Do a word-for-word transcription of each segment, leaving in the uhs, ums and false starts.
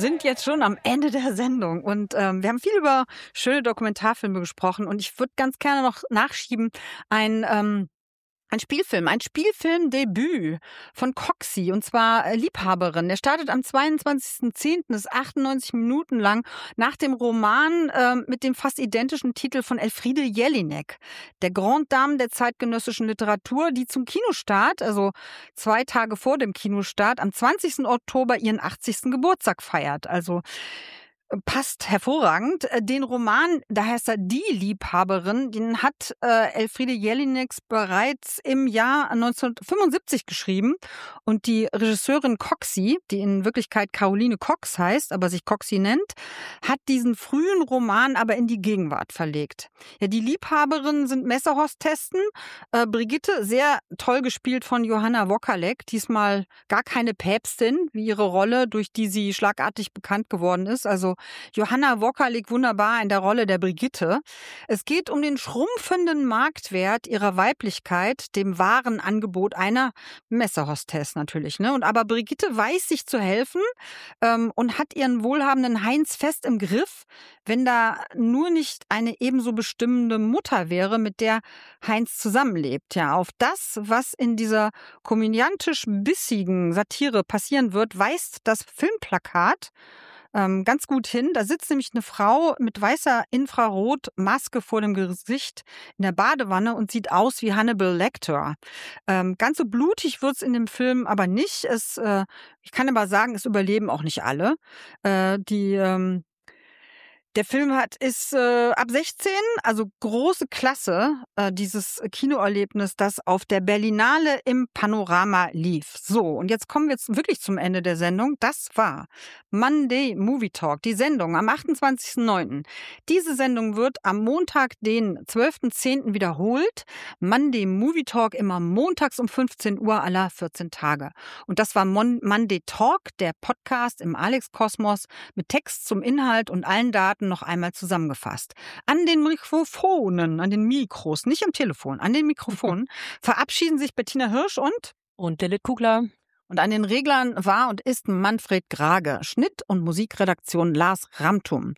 sind jetzt schon am Ende der Sendung und ähm, wir haben viel über schöne Dokumentarfilme gesprochen und ich würde ganz gerne noch nachschieben ein ähm, ein Spielfilm, ein Spielfilmdebüt von Coxie, und zwar äh, Liebhaberin. Der startet am zweiundzwanzigsten zehnten, ist achtundneunzig Minuten lang, nach dem Roman äh, mit dem fast identischen Titel von Elfriede Jelinek, der Grande Dame der zeitgenössischen Literatur, die zum Kinostart, also zwei Tage vor dem Kinostart, am zwanzigsten Oktober ihren achtzigsten Geburtstag feiert. Also passt hervorragend. Den Roman, da heißt er Die Liebhaberin, den hat äh, Elfriede Jelinek bereits im Jahr neunzehnhundertfünfundsiebzig geschrieben. Und die Regisseurin Coxie, die in Wirklichkeit Caroline Cox heißt, aber sich Coxie nennt, hat diesen frühen Roman aber in die Gegenwart verlegt. Ja, die Liebhaberin sind Messerhostessen. Äh, Brigitte, sehr toll gespielt von Johanna Wokalek, diesmal gar keine Päpstin, wie ihre Rolle, durch die sie schlagartig bekannt geworden ist. Also Johanna Wokalek wunderbar in der Rolle der Brigitte. Es geht um den schrumpfenden Marktwert ihrer Weiblichkeit, dem wahren Angebot einer Messerhostess natürlich. Ne? Und aber Brigitte weiß sich zu helfen ähm, und hat ihren wohlhabenden Heinz fest im Griff, wenn da nur nicht eine ebenso bestimmende Mutter wäre, mit der Heinz zusammenlebt. Ja, auf das, was in dieser komödiantisch bissigen Satire passieren wird, weist das Filmplakat Ähm, ganz gut hin. Da sitzt nämlich eine Frau mit weißer Infrarotmaske vor dem Gesicht in der Badewanne und sieht aus wie Hannibal Lecter. Ähm, ganz so blutig wird's in dem Film aber nicht. Es, äh, ich kann aber sagen, es überleben auch nicht alle. Äh, die ähm, Der Film hat ist äh, ab sechzehn, also große Klasse, äh, dieses Kinoerlebnis, das auf der Berlinale im Panorama lief. So, und jetzt kommen wir jetzt wirklich zum Ende der Sendung. Das war Monday Movie Talk, die Sendung am achtundzwanzigsten neunten Diese Sendung wird am Montag, den zwölften zehnten wiederholt. Monday Movie Talk immer montags um fünfzehn Uhr aller vierzehn Tage. Und das war Mon- Monday Talk, der Podcast im Alex Kosmos mit Text zum Inhalt und allen Daten noch einmal zusammengefasst. An den Mikrofonen, an den Mikros, nicht am Telefon, an den Mikrofonen verabschieden sich Bettina Hirsch und Und Lilith Kugler. Und an den Reglern war und ist Manfred Grage. Schnitt und Musikredaktion Lars Ramtum.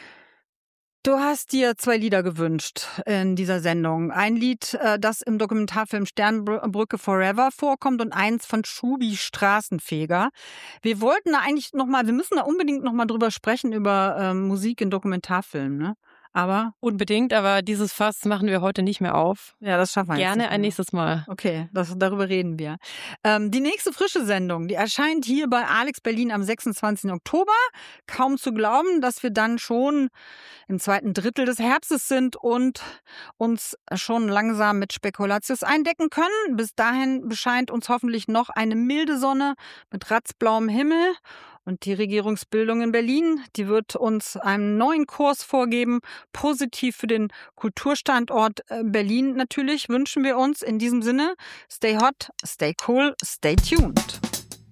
Du hast dir zwei Lieder gewünscht in dieser Sendung. Ein Lied, äh, das im Dokumentarfilm Sternbrücke Forever vorkommt, und eins von Schubi Straßenfeger. Wir wollten da eigentlich noch mal, wir müssen da unbedingt noch mal drüber sprechen, über ähm, Musik in Dokumentarfilmen, ne? Aber Unbedingt, aber dieses Fass machen wir heute nicht mehr auf. ja, das schaffen wir jetzt Gerne nicht ein mehr. nächstes Mal. Okay, das, darüber reden wir. Ähm, die nächste frische Sendung, die erscheint hier bei Alex Berlin am sechsundzwanzigsten Oktober. Kaum zu glauben, dass wir dann schon im zweiten Drittel des Herbstes sind und uns schon langsam mit Spekulatius eindecken können. Bis dahin bescheint uns hoffentlich noch eine milde Sonne mit ratzblauem Himmel. Und die Regierungsbildung in Berlin, die wird uns einen neuen Kurs vorgeben. Positiv für den Kulturstandort Berlin natürlich wünschen wir uns in diesem Sinne. Stay hot, stay cool, stay tuned.